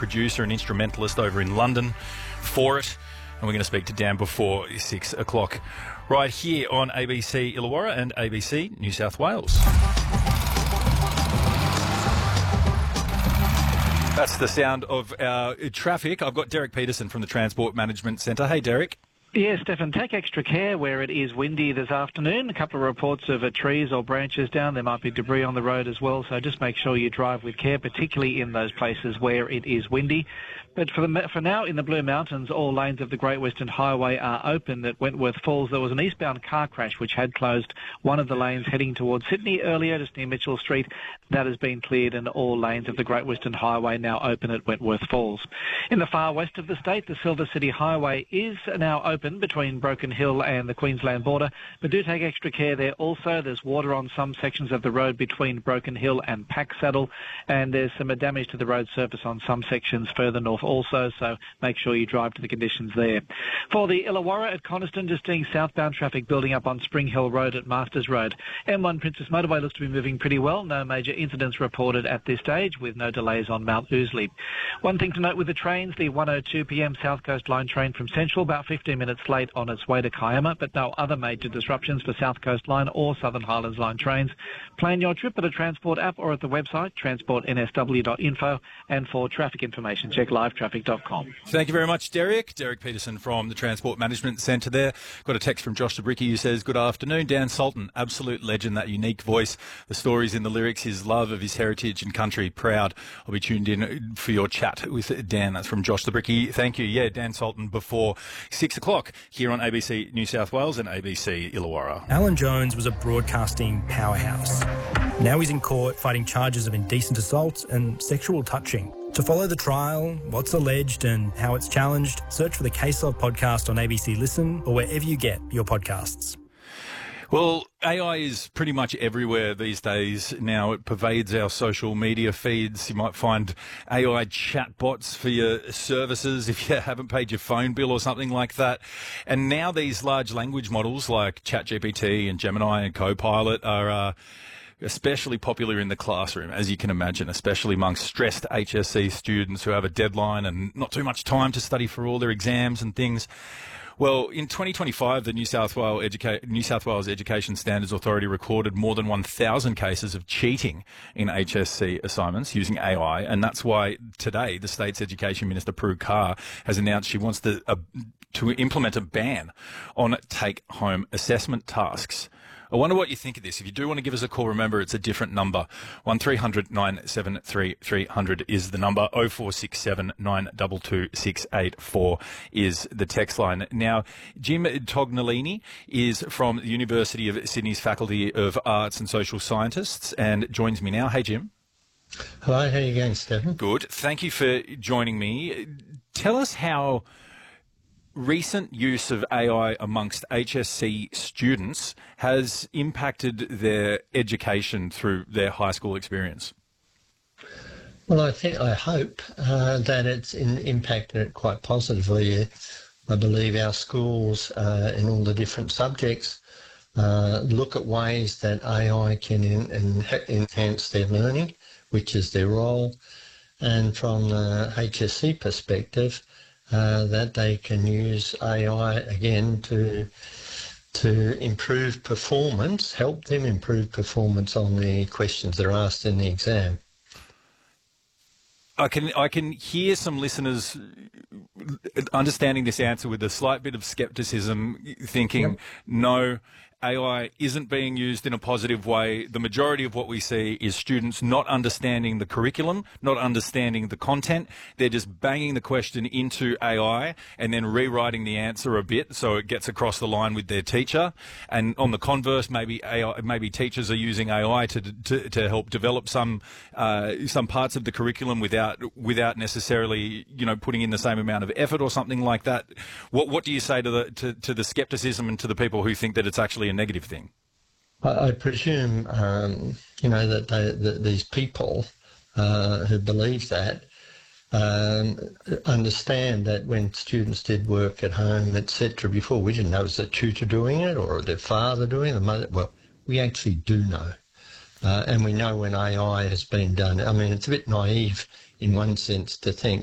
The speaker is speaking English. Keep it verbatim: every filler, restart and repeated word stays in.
producer and instrumentalist over in London for it. And we're going to speak to Dan before six o'clock right here on A B C Illawarra and A B C New South Wales. That's the sound of our traffic. I've got Derek Peterson from the Transport Management Centre. Hey, Derek. Yeah, Stefan, take extra care where it is windy this afternoon. A couple of reports of uh, trees or branches down. There might be debris on the road as well, so just make sure you drive with care, particularly in those places where it is windy. But for, the, for now, in the Blue Mountains, all lanes of the Great Western Highway are open at Wentworth Falls. There was an eastbound car crash which had closed one of the lanes heading towards Sydney earlier, just near Mitchell Street. That has been cleared, and all lanes of the Great Western Highway now open at Wentworth Falls. In the far west of the state, the Silver City Highway is now open between Broken Hill and the Queensland border, but do take extra care there also. There's water on some sections of the road between Broken Hill and Packsaddle, and there's some damage to the road surface on some sections further north also, so make sure you drive to the conditions there. For the Illawarra at Coniston, just seeing southbound traffic building up on Spring Hill Road at Masters Road. M one Princess Motorway looks to be moving pretty well. No major incidents reported at this stage, with no delays on Mount Ousley. One thing to note with the trains, the one oh two p m South Coast Line train from Central, about fifteen minutes late on its way to Kiama, but no other major disruptions for South Coast Line or Southern Highlands Line trains. Plan your trip at a Transport app or at the website transport n s w dot info, and for traffic information, check live traffic dot com. Thank you very much, Derek. Derek Peterson from the Transport Management Centre there. Got a text from Josh Zabricki who says, good afternoon, Dan Sultan, absolute legend, that unique voice, the stories in the lyrics, his love of his heritage and country, proud. I'll be tuned in for your chat with Dan. That's from Josh Zabricki. Thank you. Yeah, Dan Sultan before six o'clock here on A B C New South Wales and A B C Illawarra. Alan Jones was a broadcasting powerhouse. Now he's in court fighting charges of indecent assault and sexual touching. To follow the trial, what's alleged and how it's challenged, search for the Case Of podcast on A B C Listen or wherever you get your podcasts. Well, A I is pretty much everywhere these days now. It pervades our social media feeds. You might find A I chatbots for your services if you haven't paid your phone bill or something like that. And now these large language models like ChatGPT and Gemini and Copilot are uh, especially popular in the classroom, as you can imagine, especially amongst stressed H S C students who have a deadline and not too much time to study for all their exams and things. Well, in twenty twenty-five, the New South Wales, Educa- New South Wales Education Standards Authority recorded more than one thousand cases of cheating in H S C assignments using A I, and that's why today the state's Education Minister, Prue Car, has announced she wants to, uh, to implement a ban on take-home assessment tasks. I wonder what you think of this. If you do want to give us a call, remember it's a different number. one three hundred nine seven three three hundred is the number. oh four six seven nine two two six eight four is the text line. Now, Jim Tognolini is from the University of Sydney's Faculty of Arts and Social Scientists and joins me now. Hey, Jim. Hello, how are you going, Stephen? Good. Thank you for joining me. Tell us how recent use of A I amongst H S C students has impacted their education through their high school experience. Well, I think, I hope uh, that it's in, impacted it quite positively. I believe our schools uh, in all the different subjects uh, look at ways that A I can in, in, enhance their learning, which is their role. And from the H S C perspective, Uh, that they can use A I again to to improve performance, help them improve performance on the questions they're asked in the exam. I can I can hear some listeners understanding this answer with a slight bit of scepticism, thinking, yep. no, A I isn't being used in a positive way. The majority of what we see is students not understanding the curriculum, not understanding the content. They're just banging the question into A I and then rewriting the answer a bit so it gets across the line with their teacher. And on the converse, maybe A I, maybe teachers are using A I to to, to help develop some uh, some parts of the curriculum without without necessarily, you know, putting in the same amount of effort or something like that. What what do you say to the to, to the skepticism and to the people who think that it's actually a negative thing? I, I presume, um, you know, that, they, that these people uh, who believe that um, understand that when students did work at home, et cetera, before, we didn't know it was the tutor doing it or their father doing it, the mother. Well, we actually do know. Uh, and we know when A I has been done. I mean, it's a bit naive in one sense to think